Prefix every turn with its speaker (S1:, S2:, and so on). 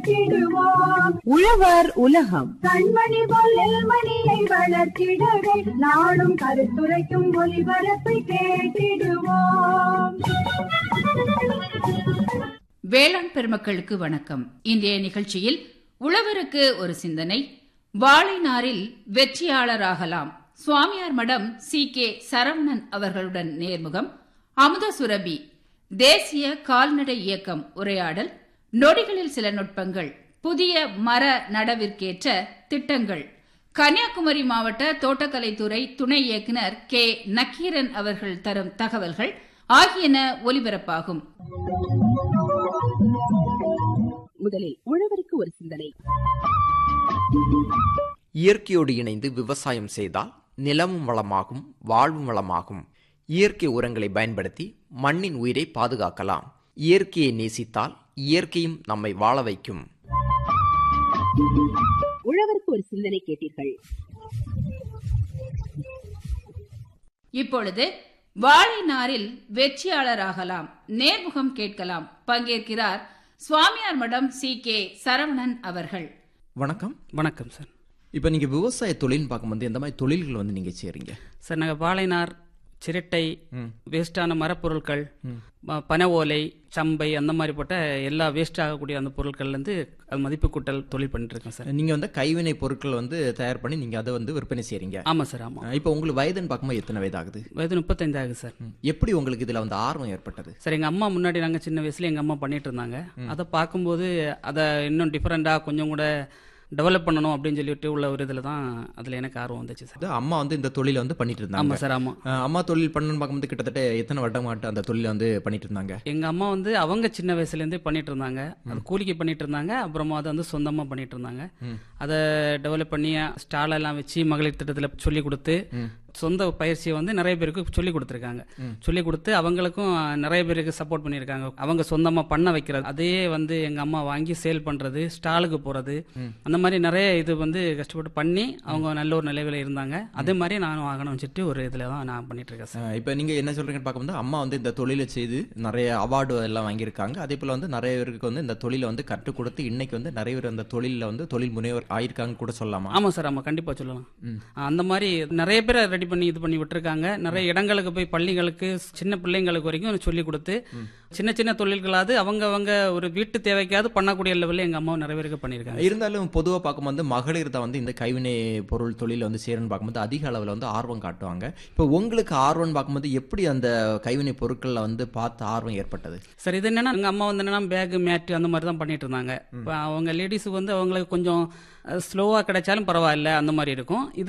S1: கேட்டிடுவோம்.
S2: உழவர் உலகம்.
S1: கண்மணி போல் நெல்மணியை வளர்த்திடவே நாடும் கருத்துரைக்கும் ஒலிபரப்பை கேட்டிடுவோம்.
S3: வேளாண் பெருமக்களுக்கு வணக்கம். இன்றைய நிகழ்ச்சியில் உழவருக்கு ஒரு சிந்தனை, வாழை நாரில் வெற்றியாளராகலாம், சுவாமியார் மடம் சி.கே. சரவணன் அவர்களுடன் நேர்முகம், அமுத சுரபி, தேசிய கால்நடை இயக்கம் உரையாடல், நொடிகளில் சில நுட்பங்கள், புதிய மர நடவிற்கேற்ற திட்டங்கள், கன்னியாகுமரி மாவட்ட தோட்டக்கலைத்துறை துணை இயக்குனர் கே. நக்கீரன் அவர்கள் தரும் தகவல்கள் ஆகியன ஒலிபரப்பாகும்.
S2: முதலில் உழவருக்கு ஒரு சிந்தனை.
S4: இயற்கையோடு இணைந்து விவசாயம் செய்தால் நிலமும் வளமாகும், வாழ்வும் வளமாகும். இயற்கை உரங்களை பயன்படுத்தி மண்ணின் உயிரை பாதுகாக்கலாம். இயற்கையை நேசித்தால் இயற்கையும் நம்மை வாழ வைக்கும்.
S2: உழவருக்கு ஒரு சிந்தனை கேட்டீர்கள்.
S3: இப்பொழுது வாழை நாரில் வெற்றியாளராகலாம், நேர்முகம் கேட்கலாம். பங்கேற்கிறார் சுவாமியார் மடம் சி.கே. சரவணன் அவர்கள்.
S4: வணக்கம்.
S5: வணக்கம் சார்.
S4: இப்போ நீங்கள் விவசாய தொழில்னு பார்க்கும்போது எந்த மாதிரி தொழில்கள் வந்து நீங்கள் செய்கிறீங்க
S5: சார்? நாங்கள் வாழைநார், சிரட்டை, வேஸ்டான மரப்பொருட்கள், பனை ஓலை, சம்பை, அந்த மாதிரி போட்ட எல்லா வேஸ்ட் ஆகக்கூடிய அந்த பொருட்கள்லேருந்து அது மதிப்பு கூட்டல் தொழில் பண்ணிட்டு இருக்கேன் சார்.
S4: நீங்கள் வந்து கைவினை பொருட்கள் வந்து தயார் பண்ணி நீங்கள் அதை வந்து விற்பனை செய்கிறீங்க.
S5: ஆமாம் சார், ஆமாம்.
S4: இப்போ உங்களுக்கு வயதுன்னு பார்க்கும்போது எத்தனை வயது ஆகுது?
S5: வயது 35 ஆகுது சார்.
S4: எப்படி உங்களுக்கு இதில் வந்து ஆர்வம் ஏற்பட்டது?
S5: சார், எங்கள் அம்மா முன்னாடி நாங்கள் சின்ன வயசுல எங்கள் அம்மா பண்ணிட்டு இருந்தாங்க. அதை பார்க்கும்போது அதை இன்னும் டிஃப்ரெண்டாக கொஞ்சம் கூட டெவலப் பண்ணணும் அப்படின்னு சொல்லிட்டு உள்ள ஒரு இதில் தான் அதில் எனக்கு ஆர்வம் வந்துச்சு சார்.
S4: அம்மா வந்து இந்த தொழிலை வந்து பண்ணிட்டு இருந்தாங்க.
S5: ஆமாம் சார், ஆமாம்.
S4: அம்மா தொழில் பண்ணணும்னு பார்க்கும்போது கிட்டத்தட்ட எத்தனை வருடமாட்டு அந்த தொழிலை வந்து பண்ணிட்டு இருந்தாங்க?
S5: எங்கள் அம்மா வந்து அவங்க சின்ன வயசுலேருந்தே பண்ணிட்டு இருந்தாங்க. அது கூலிக்கு பண்ணிட்டு இருந்தாங்க. அப்புறமா அதை வந்து சொந்தமாக பண்ணிட்டு இருந்தாங்க. அதை டெவலப் பண்ணி ஸ்டால் எல்லாம் வச்சு மகளிர் திட்டத்தில் சொல்லி கொடுத்து சொந்த பயிற்சியை வந்து நிறைய பேருக்கு சொல்லி கொடுத்துருக்காங்க. சொல்லி கொடுத்து அவங்களுக்கும் நிறைய பேருக்கு சப்போர்ட் பண்ணியிருக்காங்க. அவங்க சொந்தமாக பண்ண வைக்கிறது, அதையே வந்து எங்கள் அம்மா வாங்கி சேல் பண்ணுறது, ஸ்டாலுக்கு போகிறது, அந்த மாதிரி நிறைய இது வந்து கஷ்டப்பட்டு பண்ணி அவங்க நல்ல ஒரு நிலையில் இருந்தாங்க. அதே மாதிரி நானும் ஆகணும் வச்சுட்டு ஒரு இதில் தான் நான் பண்ணிட்டு இருக்கேன் சார்.
S4: இப்போ நீங்கள் என்ன சொல்கிறீங்கன்னு பார்க்கும்போது அம்மா வந்து இந்த தொழிலை செய்து நிறைய அவார்டு எல்லாம் வாங்கியிருக்காங்க. அதே போல் வந்து நிறைய பேருக்கு வந்து இந்த தொழிலை வந்து கற்றுக் கொடுத்து இன்னைக்கு வந்து நிறைய பேர் அந்த தொழிலில் வந்து தொழில் முனைவர் ஆயிருக்காங்க கூட சொல்லலாமா?
S5: ஆமாம் சார், ஆமாம், கண்டிப்பாக சொல்லலாம். அந்த மாதிரி நிறைய பேரை ரெடி பண்ணி இது பண்ணி விட்டுருக்காங்க. நிறைய இடங்களுக்கு போய் பள்ளிகளுக்கு, சின்ன பிள்ளைங்களுக்கு வரைக்கும் சொல்லி கொடுத்து சின்ன சின்ன தொழில்களாவது அவங்க ஒரு வீட்டு தேவைக்காவது பண்ணக்கூடிய லெவலில் எங்கள் அம்மா நிறைய பேருக்கு பண்ணியிருக்காங்க.
S4: இருந்தாலும் பொதுவாக பார்க்கும்போது மகளிர் தான் வந்து இந்த கைவினை பொருள் தொழிலை வந்து சேரணும்னு பார்க்கும்போது அதிக அளவில் வந்து ஆர்வம் காட்டுவாங்க. இப்போ உங்களுக்கு ஆர்வம்னு பார்க்கும்போது எப்படி அந்த கைவினை பொருட்களில் வந்து பார்த்து ஆர்வம் ஏற்பட்டது?
S5: சார், இது என்னன்னா எங்கள் அம்மா வந்து என்னன்னா பேக், மேட்டு அந்த மாதிரி தான் பண்ணிட்டு இருந்தாங்க. இப்போ அவங்க லேடிஸுக்கு வந்து அவங்களுக்கு கொஞ்சம் ஸ்லோவாக கிடைச்சாலும் பரவாயில்ல அந்த மாதிரி இருக்கும். இது